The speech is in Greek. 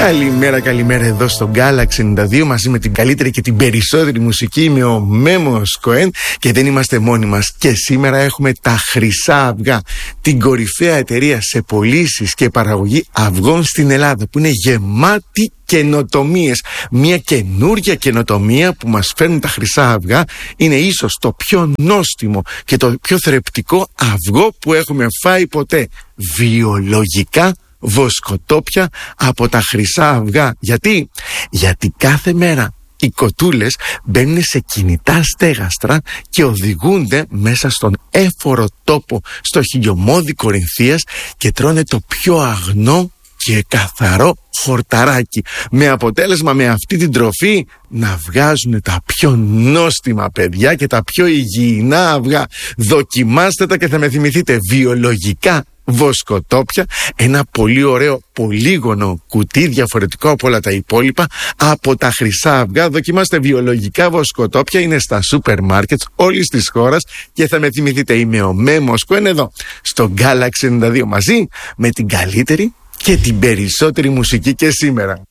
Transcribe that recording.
Καλημέρα εδώ στο Galaxy 92 μαζί με την καλύτερη και την περισσότερη μουσική. Είμαι ο Μέμος Κοέν και δεν είμαστε μόνοι μας. Και σήμερα έχουμε τα Χρυσά Αυγά, την κορυφαία εταιρεία σε πωλήσεις και παραγωγή αυγών στην Ελλάδα, που είναι γεμάτη καινοτομίες. Μια καινούρια καινοτομία που μας φέρνει τα Χρυσά Αυγά είναι ίσως το πιο νόστιμο και το πιο θρεπτικό αυγό που έχουμε φάει ποτέ. Βιολογικά βοσκοτόπια από τα Χρυσά Αυγά. Γιατί κάθε μέρα οι κοτούλες μπαίνουν σε κινητά στέγαστρα και οδηγούνται μέσα στον έφορο τόπο στο χιλιομώδη Κορινθίας και τρώνε το πιο αγνό και καθαρό χορταράκι, με αποτέλεσμα με αυτή την τροφή να βγάζουν τα πιο νόστιμα παιδιά και τα πιο υγιεινά αυγά. Δοκιμάστε τα και θα με θυμηθείτε. Βιολογικά βοσκοτόπια, ένα πολύ ωραίο πολύγωνο κουτί, διαφορετικό από όλα τα υπόλοιπα, από τα Χρυσά Αυγά. Δοκιμάστε βιολογικά βοσκοτόπια, είναι στα σούπερ μάρκετ όλης της χώρας και θα με θυμηθείτε. Είμαι ο Μέμος Κοέν εδώ στο Galaxy 92 μαζί με την καλύτερη και την περισσότερη μουσική και σήμερα.